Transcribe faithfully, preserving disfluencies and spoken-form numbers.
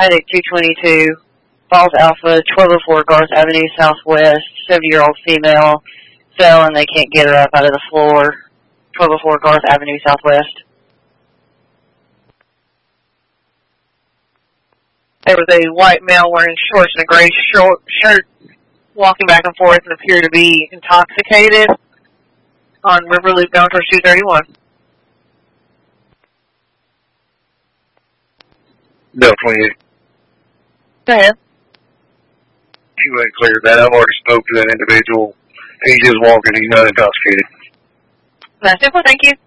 Medic two twenty-two, Falls Alpha, twelve oh four Garth Avenue Southwest, seventy-year-old female, fell and they can't get her up out of the floor, twelve oh four Garth Avenue Southwest. There was a white male wearing shorts and a gray short shirt walking back and forth and appeared to be intoxicated on River Loop down towards two thirty-one. Delta twenty-eight. Go ahead. He went clear that. I've already spoke to that individual. He's just walking. He's not intoxicated. That's simple. Thank you.